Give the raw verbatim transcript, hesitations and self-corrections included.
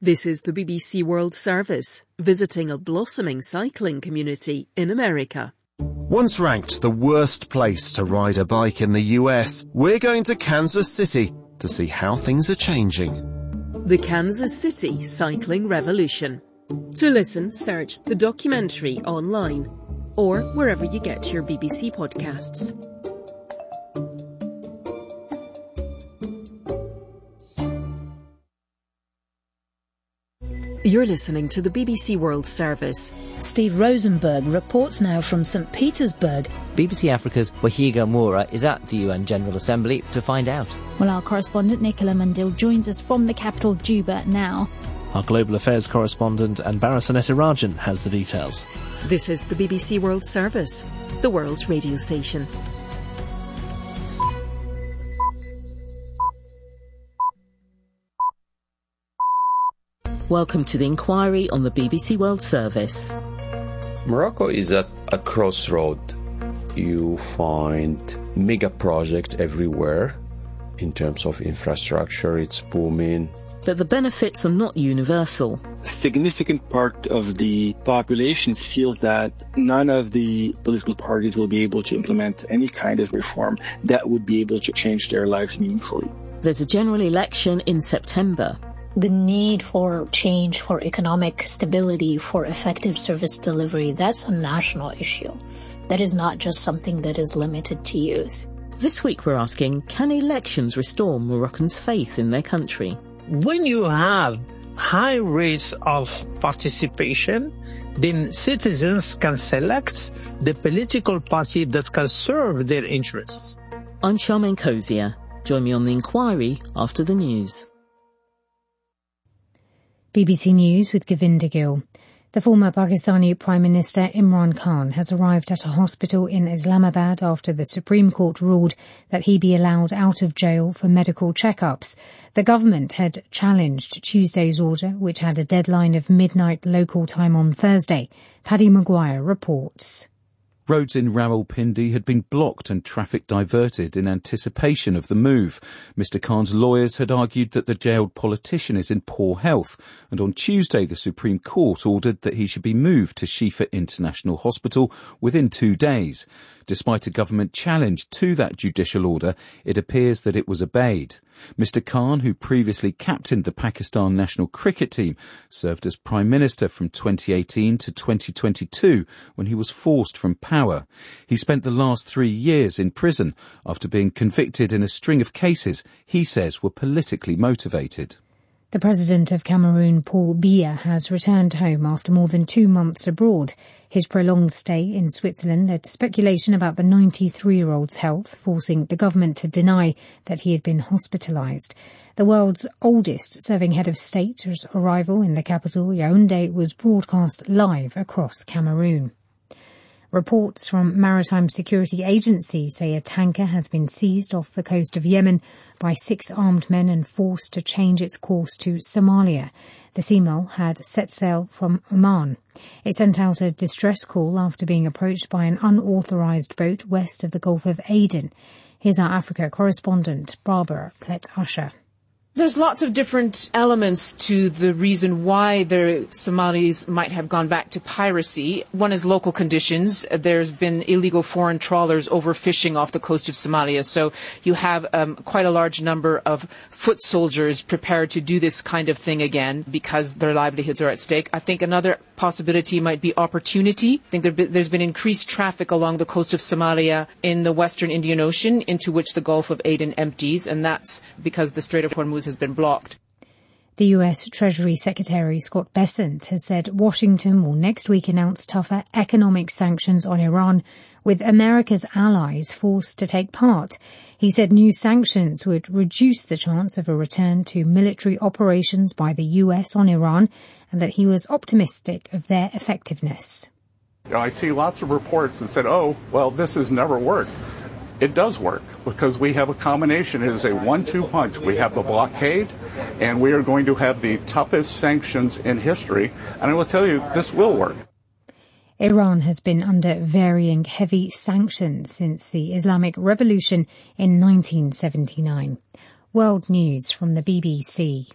This is the B B C World Service, visiting a blossoming cycling community in America. Once ranked the worst place to ride a bike in the U S, we're going to Kansas City to see how things are changing. The Kansas City Cycling Revolution. To listen, search the documentary online or wherever you get your B B C podcasts. You're listening to the B B C World Service. Steve Rosenberg reports now from Saint Petersburg. B B C Africa's Wahiga Moura is at the U N General Assembly to find out. Well, our correspondent Nicola Mundil joins us from the capital, Juba, now. Our Global Affairs correspondent Anbara Sanetirajan has the details. This is the B B C World Service, the world's radio station. Welcome to the inquiry on the B B C World Service. Morocco is at a crossroad. You find mega projects everywhere. In terms of infrastructure, it's booming. But the benefits are not universal. A significant part of the population feels that none of the political parties will be able to implement any kind of reform that would be able to change their lives meaningfully. There's a general election in September. The need for change, for economic stability, for effective service delivery, that's a national issue. That is not just something that is limited to youth. This week we're asking, can elections restore Moroccans' faith in their country? When you have high rates of participation, then citizens can select the political party that can serve their interests. I'm Charmaine Cozier. Join me on the inquiry after the news. B B C News with Govinda Gill. The former Pakistani Prime Minister Imran Khan has arrived at a hospital in Islamabad after the Supreme Court ruled that he be allowed out of jail for medical checkups. The government had challenged Tuesday's order, which had a deadline of midnight local time on Thursday. Paddy Maguire reports. Roads in Rawalpindi had been blocked and traffic diverted in anticipation of the move. Mister Khan's lawyers had argued that the jailed politician is in poor health, and on Tuesday the Supreme Court ordered that he should be moved to Shifa International Hospital within two days. Despite a government challenge to that judicial order, it appears that it was obeyed. Mister Khan, who previously captained the Pakistan national cricket team, served as Prime Minister from twenty eighteen to twenty twenty-two when he was forced from power. He spent the last three years in prison after being convicted in a string of cases he says were politically motivated. The President of Cameroon, Paul Biya, has returned home after more than two months abroad. His prolonged stay in Switzerland led to speculation about the ninety-three-year-old's health, forcing the government to deny that he had been hospitalised. The world's oldest serving head of state's arrival in the capital, Yaoundé, was broadcast live across Cameroon. Reports from maritime security agencies say a tanker has been seized off the coast of Yemen by six armed men and forced to change its course to Somalia. The Seamal had set sail from Oman. It sent out a distress call after being approached by an unauthorised boat west of the Gulf of Aden. Here's our Africa correspondent, Barbara Plett-Usher. There's lots of different elements to the reason why the Somalis might have gone back to piracy. One is local conditions. There's been illegal foreign trawlers overfishing off the coast of Somalia. So you have um, quite a large number of foot soldiers prepared to do this kind of thing again because their livelihoods are at stake. I think another possibility might be opportunity. I think there be, there's been increased traffic along the coast of Somalia in the western Indian Ocean, into which the Gulf of Aden empties, and that's because the Strait of Hormuz has been blocked. The U S Treasury Secretary Scott Bessent has said Washington will next week announce tougher economic sanctions on Iran, with America's allies forced to take part. He said new sanctions would reduce the chance of a return to military operations by the U S on Iran, and that he was optimistic of their effectiveness. You know, I see lots of reports that said, oh, well, this has never worked. It does work because we have a combination. It is a one two punch. We have the blockade, and we are going to have the toughest sanctions in history. And I will tell you, this will work. Iran has been under varying heavy sanctions since the Islamic Revolution in nineteen seventy-nine. World News from the B B C.